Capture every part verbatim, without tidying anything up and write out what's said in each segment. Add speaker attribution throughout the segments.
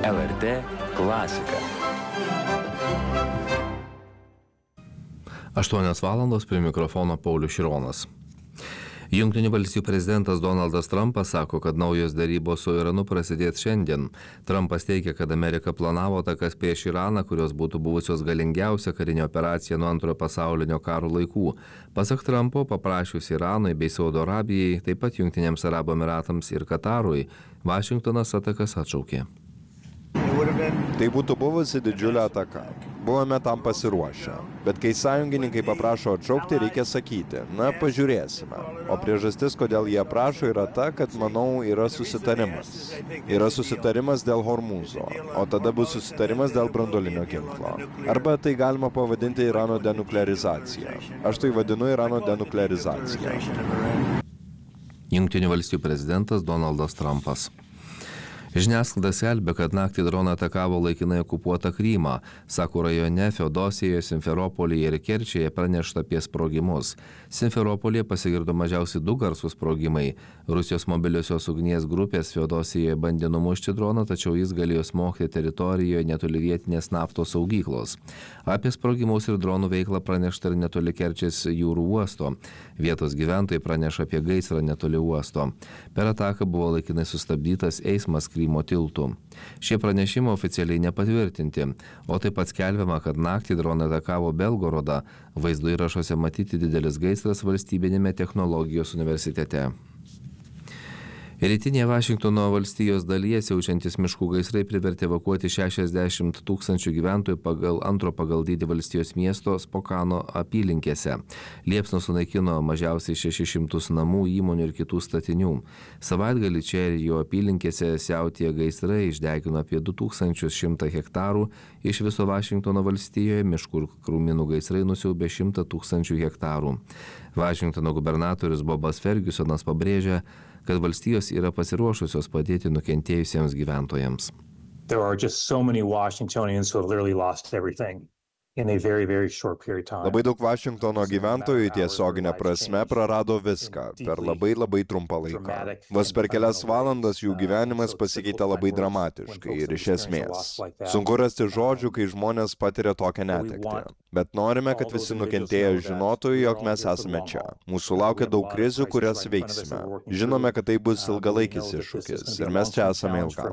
Speaker 1: L R T klasika.
Speaker 2: aštuonios valandos prie mikrofono Paulius Šironas. Jungtinių valstijų prezidentas Donaldas Trumpas sako, kad naujos derybos su Iranu prasidės šiandien. Trumpas teigia, kad Amerika planavo atakas prieš Iraną, kurios būtų buvusios galingiausia karinė operacija nuo antrojo pasaulinio karo laikų. Pasak Trumpo, paprašius Iranui bei Saudo Arabijai, taip pat Jungtiniams Arabų Emiratams ir Katarui, Vašingtonas atakas atšaukė.
Speaker 3: Tai būtų buvusi didžiulė ataka. Buvome tam pasiruošę. Bet kai sąjungininkai paprašo atšaukti, reikia sakyti, na, pažiūrėsime. O priežastis, kodėl jie prašo, yra ta, kad, manau, yra susitarimas. Yra susitarimas dėl Hormūzo, o tada bus susitarimas dėl branduolinio ginklo. Arba tai galima pavadinti Irano denuklearizacija. Aš tai vadinu Irano denuklearizacija.
Speaker 2: Jungtinių valstijų prezidentas Donaldas Trumpas. Žiniasklaida skelbia, kad naktį dronai atakavo laikinai okupuotą Krymą. Sako, rajone Feodosijoje, Simferopolyje ir Kerčėje pranešta apie sprogimus. Simferopolyje pasigirdo mažiausiai du garsūs sprogimai. Rusijos mobiliosios ugnies grupės Feodosijoje bandė numušti droną, tačiau jis galėjo smogti teritorijoje netoli vietinės naftos saugyklos. Apie sprogimus ir dronų veiklą pranešta ir netoli Kerčės jūrų uosto. Vietos gyventojai praneša apie gaisrą netoli uosto. Per ataką buvo laikinai sustabdytas eismas Krymo tiltų. Šie pranešimai oficialiai nepatvirtinti, o taip pat skelbiama, kad naktį dronai atakavo Belgorodą. Vaizdo įrašuose matyti didelis gaisras valstybinėme technologijos universitete. Rytinėje Vašingtono valstijos dalyje siaučiantis miškų gaisrai privertė evakuoti šešiasdešimt tūkstančių gyventojų pagal antro pagal dydį valstijos miesto Spokano apylinkėse. Liepsnos sunaikino mažiausiai šešis šimtus namų, įmonių ir kitų statinių. Savaitgalį čia ir jo apylinkėse siautėję gaisrai išdegino apie du tūkstančius šimtą hektarų. Iš viso Vašingtono valstijoje miškų ir krūmynų gaisrai nusiaubė šimtą tūkstančių hektarų. Vašingtono gubernatorius Bobas Fergusonas pabrėžia, kad valstijos yra pasiruošusios padėti nukentėjusiems gyventojams.
Speaker 4: There are just so many Washingtonians who have literally lost everything in a very, very short period of time.
Speaker 3: Labai daug Vašingtono gyventojų tiesioginė prasme prarado viską per labai labai trumpą laiką. Vos per kelias valandas jų gyvenimas pasikeitė labai dramatiškai ir iš esmės. Sunku rasti žodžių, kai žmonės patiria tokią netektį. Bet norime, kad visi nukentėję žinotų, jog mes esame čia. Mūsų laukia daug krizių, kurias veiksime. Žinome, kad tai bus ilgalaikis iššūkis ir mes čia esame ilgam.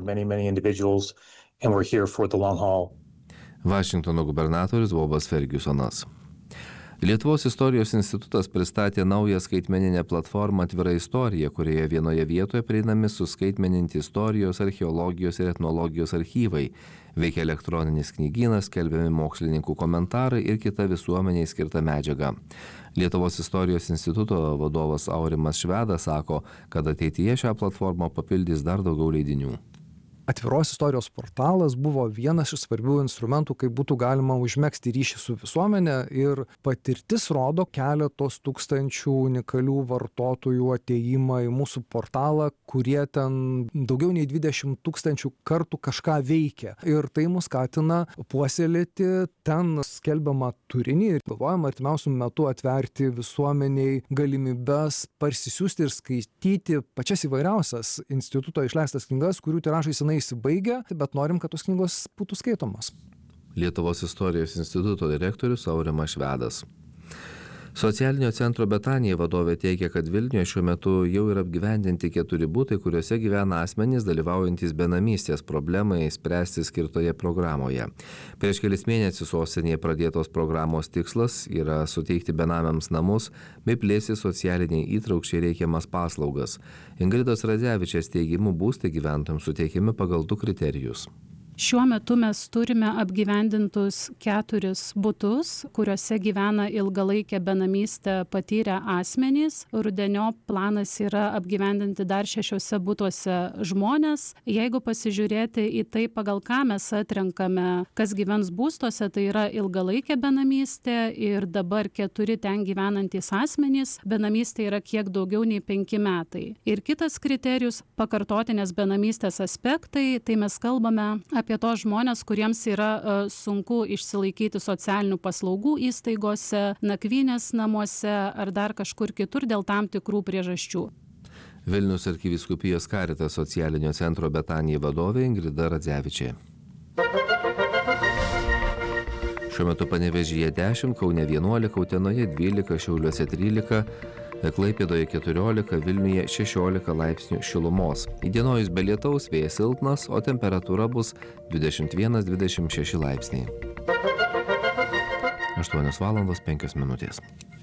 Speaker 2: Vašingtono gubernatorius Bobas Fergusonas. Lietuvos istorijos institutas pristatė naują skaitmeninę platformą Atvira istorija, kurioje vienoje vietoje prieinami suskaitmeninti istorijos, archeologijos ir etnologijos archyvai. Veikia elektroninis knygynas, skelbiami mokslininkų komentarai ir kita visuomeniai skirta medžiaga. Lietuvos istorijos instituto vadovas Aurimas Švedas sako, kad ateityje šią platformą papildys dar daugiau leidinių.
Speaker 5: Atviros istorijos portalas buvo vienas iš svarbių instrumentų, kaip būtų galima užmegzti ryšį su visuomenė, ir patirtis rodo keletos tūkstančių unikalių vartotojų atėjimą į mūsų portalą, kurie ten daugiau nei dvidešimt tūkstančių kartų kažką veikia. Ir tai mus skatina puoselėti ten skelbiamą turinį ir galvojama artimiausių metų atverti visuomeniai galimybes parsisiųsti ir skaityti pačias įvairiausias instituto išleistas knygas, kurių tiražai senai įsibaigia, bet norim, kad tos knygos būtų skaitomos.
Speaker 2: Lietuvos istorijos instituto direktorius Aurimas Švedas. Socialinio centro Betanija vadovė teigia, kad Vilniuje šiuo metu jau yra apgyvendinti keturi butai, kuriuose gyvena asmenys dalyvaujantys benamystės problemai spręsti skirtoje programoje. Prieš kelis mėnesius sostinėje pradėtos programos tikslas yra suteikti benamiams namus bei plėsti socialiniai įtraukčiai reikiamas paslaugas. Ingridos Radzevičės teigimu būstai gyventojams suteikiami pagal du kriterijus.
Speaker 6: Šiuo metu mes turime apgyvendintus keturis butus, kuriuose gyvena ilgalaikę benamystę patyrę asmenys. Rudeniop planas yra apgyvendinti dar šešiuose butuose žmonės. Jeigu pasižiūrėti į tai, pagal ką mes atrenkame, kas gyvens būstuose, tai yra ilgalaikė benamystė ir dabar keturi ten gyvenantys asmenys. Benamystė yra kiek daugiau nei penki metai. Ir kitas kriterijus - pakartotinės benamystės aspektai, tai mes kalbame apie apie tos žmonės, kuriems yra uh, sunku išsilaikyti socialinių paslaugų įstaigose, nakvynės namuose ar dar kažkur kitur dėl tam tikrų priežasčių.
Speaker 2: Vilniaus arkivyskupijos Caritas socialinio centro Betanija vadovė Ingrida Radzevičė. Šiuo metu Panevėžyje dešimt, Kaune vienuolika, Utenoje dvylika, Šiauliuose trylika, Klaipėdoje keturiolika, Vilniuje šešiolika laipsnių šilumos. Įdienojus be lietaus, vėjas silpnas, o temperatūra bus dvidešimt vienas dvidešimt šeši laipsniai. aštuonios valandos penkios minutės.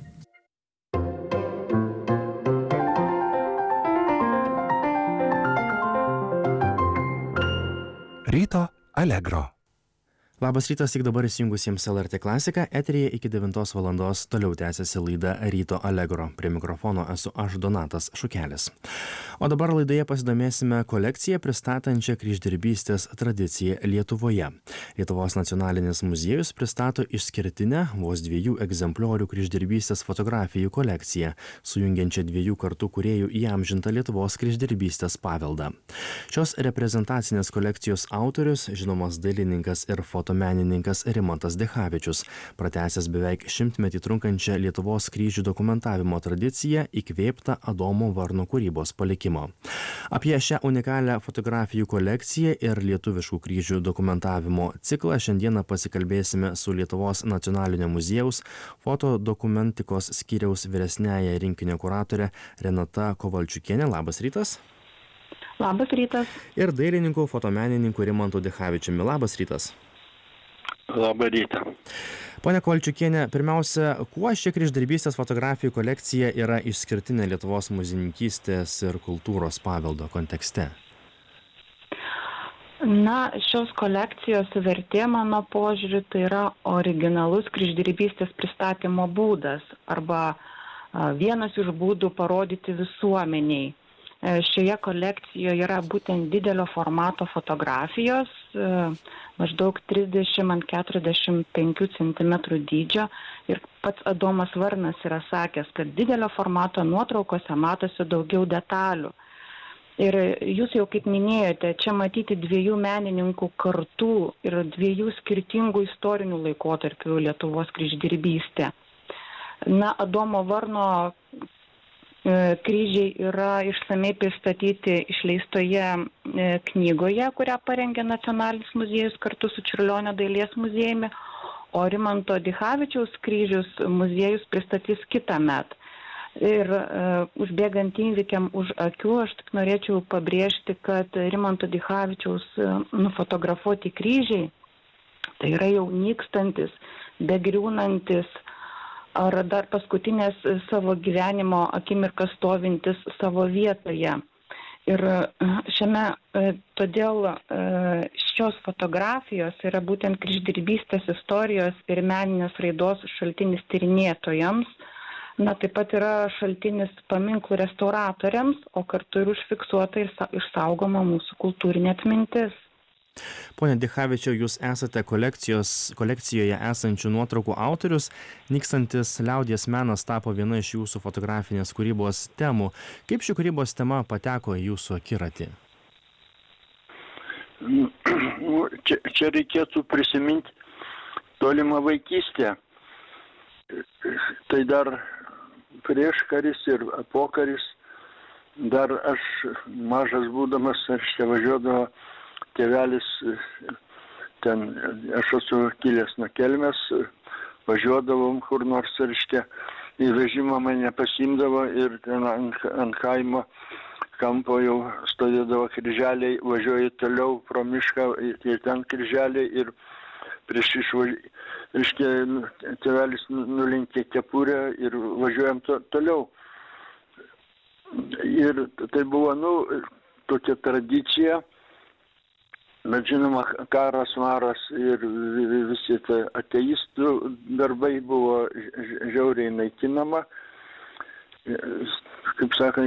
Speaker 7: Ryto Allegro.
Speaker 8: Labas rytas, tik dabar įsijungusiems L R T klasiką, eteryje iki devintos valandos toliau tęsiasi laida Ryto Allegro. Prie mikrofono esu aš, Donatas Šukelis. O dabar laidoje pasidomėsime kolekciją pristatančią kryždirbystės tradiciją Lietuvoje. Lietuvos nacionalinis muziejus pristato išskirtinę vos dviejų egzempliorių kryždirbystės fotografijų kolekciją, sujungiančią dviejų kartų kūrėjų įamžintą Lietuvos kryždirbystės paveldą. Šios reprezentacinės kolekcijos autorius, žinomas dailininkas ir fotomenininkas Rimantas Dichavičius, pratęsęs beveik šimtmetį trunkančią Lietuvos kryžių dokumentavimo tradiciją, įkvėptą Adomo Varno kūrybos palikimo. Apie šią unikalią fotografijų kolekciją ir lietuviškų kryžių dokumentavimo ciklą šiandieną pasikalbėsime su Lietuvos nacionalinio muziejaus fotodokumentikos skyriaus vyresniąja rinkinio kuratore Renata Kovalčiukienė. Labas rytas.
Speaker 9: Labas rytas.
Speaker 8: Ir dailininku fotomenininku Rimantu Dichavičiumi. Labas rytas.
Speaker 10: Labą rytą.
Speaker 8: Pone Kovalčiukienė, pirmiausia, kuo ši kryždirbystės fotografijų kolekcija yra išskirtinė Lietuvos muziejininkystės ir kultūros paveldo kontekste?
Speaker 9: Na, šios kolekcijos vertė, mano požiūriu, tai yra originalus kryždirbystės pristatymo būdas arba vienas iš būdų parodyti visuomeniai. Šioje kolekcijoje yra būtent didelio formato fotografijos, maždaug trisdešimt ant keturiasdešimt penkių centimetrų dydžio, ir pats Adomas Varnas yra sakęs, kad didelio formato nuotraukose matosi daugiau detalių. Ir jūs jau kaip minėjote, čia matyti dviejų menininkų kartų ir dviejų skirtingų istorinių laikotarpių Lietuvos kryždirbystė. Na, Adomo Varno kryžiai yra išsamei pristatyti išleistoje knygoje, kurią parengė Nacionalinis muziejus kartu su Čiurlionio dailės muziejumi, o Rimanto Dichavičiaus kryžius muziejus pristatys kitąmet. Ir uh, užbėgant įvykiam už akių, aš tik norėčiau pabrėžti, kad Rimanto Dichavičiaus uh, nufotografuoti kryžiai, tai yra jau nykstantis, begriūnantis, ar dar paskutinės savo gyvenimo akimirką stovintis savo vietoje. Ir šiame, todėl šios fotografijos yra būtent kryždirbystės istorijos ir meninės raidos šaltinis tyrinėtojams, na, taip pat yra šaltinis paminklų restauratoriams, o kartu ir užfiksuota ir išsaugoma mūsų kultūrinė atmintis.
Speaker 8: Pone Dichavičiau, jūs esate kolekcijos, kolekcijoje esančių nuotraukų autorius. Nykstantis liaudies menas tapo viena iš jūsų fotografinės kūrybos temų. Kaip ši kūrybos tema pateko į jūsų akiratį?
Speaker 10: Čia, čia reikėtų prisiminti tolimą vaikystę. Tai dar prieškaris ir pokaris. Dar aš mažas būdamas, aš čia važiuodavo tėvelis, ten, aš esu kilęs nuo Kelmės, važiuodavom kur nors, reiškia, į vežimą mane pasiimdavo ir ten ant, ant kaimo kampo jau stovėdavo kryželiai, važiuoju toliau pro mišką ir ten kryželiai ir prieš išvažiuoju, reiškia, tėvelis nulinkė kepurę ir važiuojam to, toliau. Ir tai buvo, nu, tokia tradicija. Bet žinoma, karas, maras ir visi tai ateistų darbai buvo žiauriai naikinama. Kaip sakant,